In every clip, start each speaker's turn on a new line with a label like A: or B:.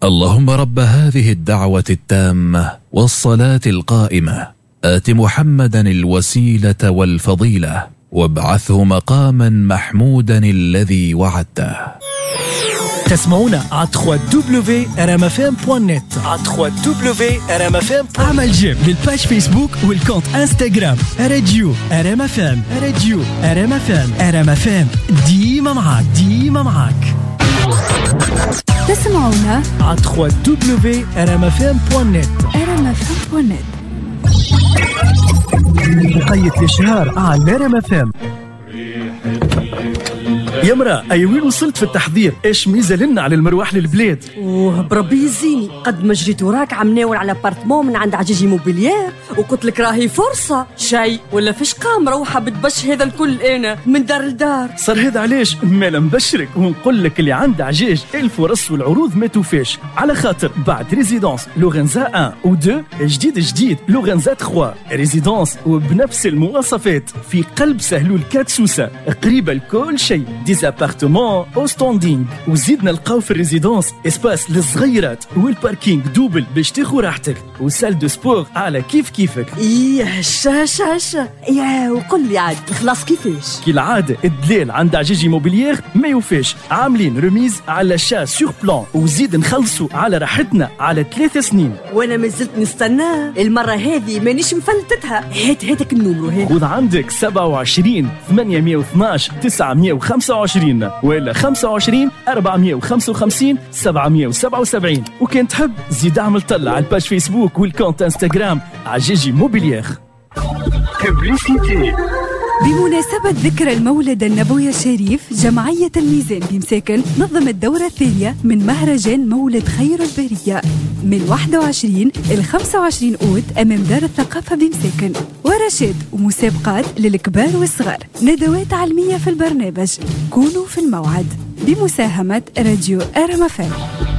A: اللهم رب هذه الدعوة التامة والصلاة القائمة آت محمدا الوسيلة والفضيلة وابعثه مقاما محمودا الذي وعدته.
B: تسمعونا على www.rmfm.net على www.rmfm. اعمل جيم للباج فيسبوك والكونت انستغرام راديو RMFM. راديو RMFM. RMFM ديما معاك.
C: تسمعونا
B: على www.rmfm.net.
C: rmfm.net.
B: مقيد الإشهار على RMFM. يا مرا أي وين وصلت في التحضير؟ إيش ميزة لنا على المروح للبلاد؟
D: بربي يزيني قد ما جريت وراك عم ناول على بارتمون من عند عجيجي موبيليير وقلت لك راهي فرصة شيء ولا فيش قام روحة بتبش هذا الكل أنا من دار لدار.
B: صار هذا علاش مالا نبشرك ونقول لك اللي عند عجاج الفرص والعروض ما توفاش على خاطر بعد ريزيدانس لورنزا 1 و 2 جديد لورنزا 3 ريزيدانس وبنفس المواصفات في قلب سهلول كاتسوسة قريبة لكل شيء ديزابارتمون او ستاندينغ. وزيدنا نلقاو في الريزيدانس اسباس للصغيرات والباركينغ دوبل باش تاخذ راحتك وسال دو سبور على كيفك.
D: ايه هشا يا وقل لي عاد خلاص كيفاش
B: كي العاده الدلال عند عجيجي موبيليير ما يوفاش عاملين رميز على شا سور بلان وزيد نخلصوا على راحتنا على 3 سنين
D: وانا ما زلت نستنى المره هذه مانيش مفلتتها. هاتك النمرو هذا
B: خذ عندك 27 812 925 ولا 25 455 777 وكان تحب زيد اعمل طلع على الباج فيسبوك والكونت انستغرام عجيجي موبيليير.
C: بمناسبة ذكرى المولد النبوي الشريف جمعية الميزان بمساكن نظمت الدورة الثانية من مهرجان مولد خير البرية من 21 إلى 25 أوت أمام دار الثقافة بمساكن، ورشاد ومسابقات للكبار والصغار، ندوات علمية في البرنامج. كونوا في الموعد بمساهمة راديو RMFM.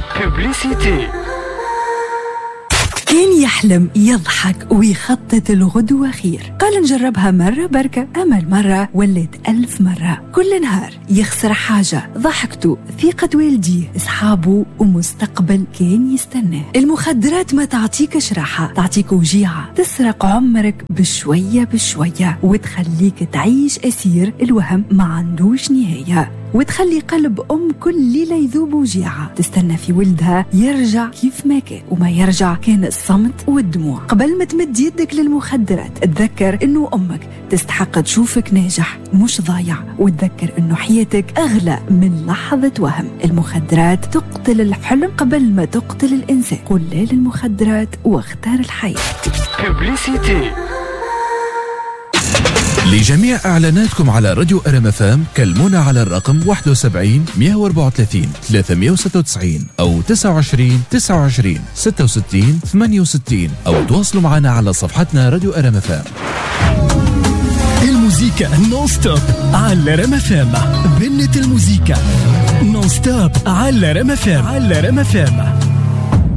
C: كان يحلم يضحك ويخطط الغدوة خير، قال نجربها مرة بركة، أمل مرة ولد 1000 مرة. كل نهار يخسر حاجة، ضحكته، ثقة والديه، أصحابه ومستقبل كان يستناه. المخدرات ما تعطيكش راحة، تعطيك وجيعة، تسرق عمرك بشوية وتخليك تعيش أسير الوهم ما عندوش نهاية، وتخلي قلب كل ليلة يذوب وجيعة، تستنى في ولدها يرجع كيف ما كان، وما يرجع كان الصمت والدموع. قبل ما تمد يدك للمخدرات تذكر انه امك تستحق تشوفك ناجح مش ضايع، وتذكر انه حياتك اغلى من لحظة وهم. المخدرات تقتل الحلم قبل ما تقتل الانسان. قل لا للمخدرات واختار الحياة.
A: لجميع إعلاناتكم على راديو RMFM كلمونا على الرقم 71 134 396 أو 29 29 66 68 أو تواصلوا معنا على صفحتنا راديو RMFM.
B: الموسيقى نون ستوب على RMFM. بنت الموسيقى نون ستوب على RMFM.